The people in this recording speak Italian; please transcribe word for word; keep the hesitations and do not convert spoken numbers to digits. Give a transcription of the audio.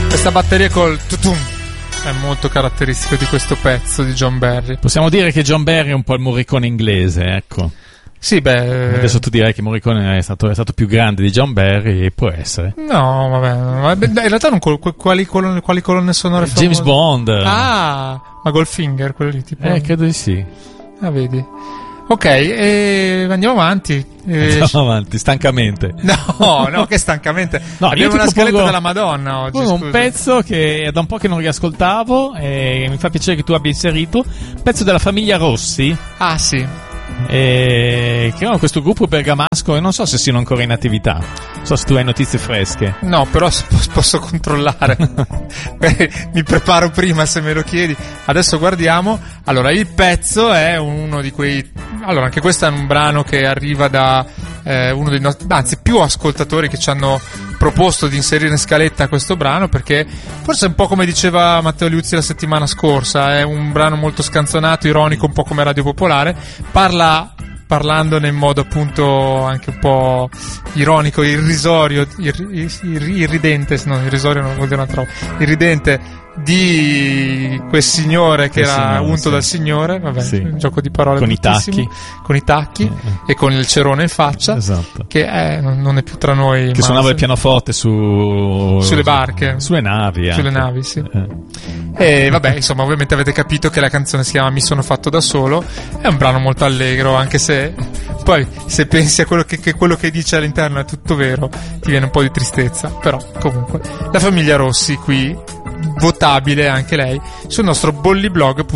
Questa batteria col tutum è molto caratteristico di questo pezzo di John Barry. Possiamo dire che John Barry è un po' il Morricone inglese, ecco. Sì, beh. Adesso tu direi che Morricone è stato, è stato più grande di John Barry, e può essere. No, vabbè. vabbè in realtà non col, quali, colonne, quali colonne sonore famose? James Bond. Ah, ma Goldfinger, quello lì tipo. Eh, credo di sì. Ah, vedi. Ok, e andiamo avanti. E... Andiamo avanti, stancamente. No, no, che stancamente. No, abbiamo una propongo, scaletta della Madonna oggi. Un scusa. pezzo che è da un po' che non riascoltavo e mi fa piacere che tu abbia inserito. Un pezzo della famiglia Rossi. Ah, sì. E che erano questo gruppo bergamasco e non so se siano ancora in attività. Non so se tu hai notizie fresche. No, però posso controllare. Mi preparo prima se me lo chiedi. Adesso guardiamo. Allora, il pezzo è uno di quei. Allora, anche questo è un brano che arriva da eh, uno dei nostri, anzi più ascoltatori che ci hanno proposto di inserire in scaletta questo brano, perché forse è un po' come diceva Matteo Liuzzi la settimana scorsa, è un brano molto scanzonato, ironico, un po' come Radio Popolare, parla parlandone in modo appunto anche un po' ironico, irrisorio, ir, ir, ir, irridente, no, irrisorio non vuol dire una trova, irridente, di quel signore che quel era signore, unto sì. dal signore, vabbè, sì. un gioco di parole con i tacchi, con i tacchi eh. e con il cerone in faccia, esatto. che è, non, non è più tra noi, che ma suonava se... il pianoforte su sulle barche, sulle navi, sulle anche. navi, sì. Eh. E vabbè, insomma, ovviamente avete capito che la canzone si chiama Mi sono fatto da solo. È un brano molto allegro, anche se poi se pensi a quello che, che quello che dice all'interno è tutto vero, ti viene un po' di tristezza. Però comunque la famiglia Rossi qui, votabile anche lei sul nostro bolliblog.